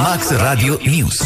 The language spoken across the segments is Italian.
Max Radio News.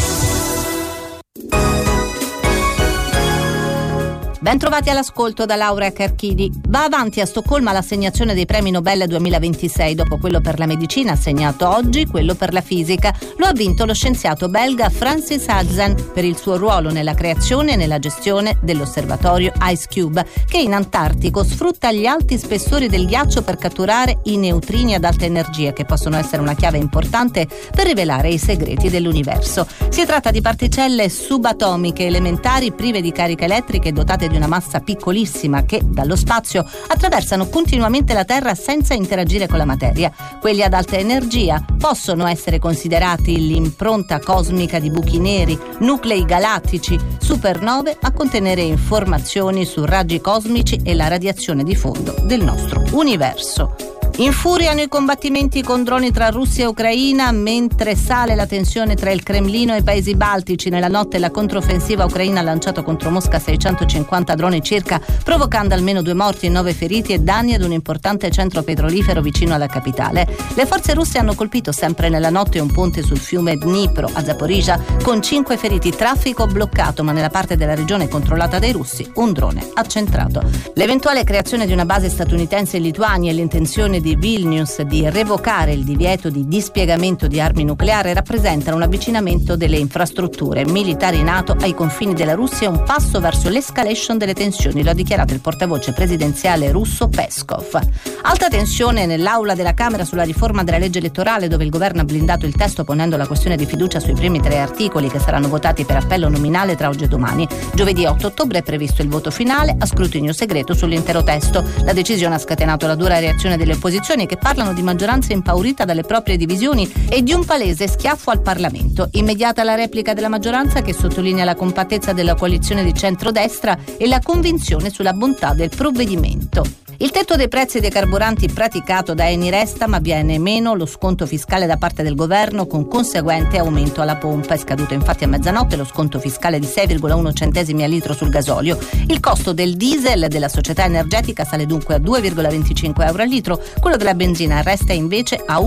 Ben trovati all'ascolto da Laura Carchidi. Va avanti a Stoccolma l'assegnazione dei premi Nobel 2026, dopo quello per la medicina assegnato oggi, quello per la fisica. Lo ha vinto lo scienziato belga Francis Hadzen per il suo ruolo nella creazione e nella gestione dell'osservatorio IceCube, che in Antartico sfrutta gli alti spessori del ghiaccio per catturare i neutrini ad alta energia, che possono essere una chiave importante per rivelare i segreti dell'universo. Si tratta di particelle subatomiche elementari prive di carica elettrica e dotate di una massa piccolissima che dallo spazio attraversano continuamente la Terra senza interagire con la materia. Quelli ad alta energia possono essere considerati l'impronta cosmica di buchi neri, nuclei galattici, supernove a contenere informazioni su raggi cosmici e la radiazione di fondo del nostro universo. Infuriano i combattimenti con droni tra Russia e Ucraina mentre sale la tensione tra il Cremlino e i paesi baltici. Nella notte la controffensiva ucraina ha lanciato contro Mosca 650 droni circa, provocando almeno 2 morti e 9 feriti e danni ad un importante centro petrolifero vicino alla capitale. Le forze russe hanno colpito sempre nella notte un ponte sul fiume Dnipro a Zaporizhzhia con 5 feriti, traffico bloccato, ma nella parte della regione controllata dai russi un drone accentrato. L'eventuale creazione di una base statunitense in Lituania e l'intenzione di Vilnius di revocare il divieto di dispiegamento di armi nucleari rappresentano un avvicinamento delle infrastrutture militari NATO ai confini della Russia e un passo verso l'escalation delle tensioni, lo ha dichiarato il portavoce presidenziale russo Peskov. Alta tensione nell'aula della Camera sulla riforma della legge elettorale, dove il governo ha blindato il testo ponendo la questione di fiducia sui primi 3 articoli che saranno votati per appello nominale tra oggi e domani. Giovedì 8 ottobre è previsto il voto finale a scrutinio segreto sull'intero testo. La decisione ha scatenato la dura reazione delle opposizioni, che parlano di maggioranza impaurita dalle proprie divisioni e di un palese schiaffo al Parlamento. Immediata la replica della maggioranza, che sottolinea la compattezza della coalizione di centrodestra e la convinzione sulla bontà del provvedimento. Il tetto dei prezzi dei carburanti praticato da Eni resta, ma viene meno lo sconto fiscale da parte del governo, con conseguente aumento alla pompa. È scaduto infatti a mezzanotte lo sconto fiscale di 6,1 centesimi al litro sul gasolio. Il costo del diesel della società energetica sale dunque a 2,25 euro al litro, quello della benzina resta invece a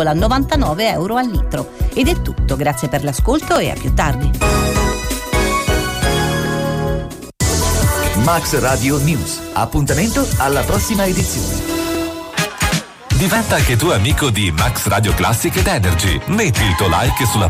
1,99 euro al litro. Ed è tutto, grazie per l'ascolto e a più tardi. Max Radio News. Appuntamento alla prossima edizione. Diventa anche tu amico di Max Radio Classic ed Energy. Metti il tuo like sulla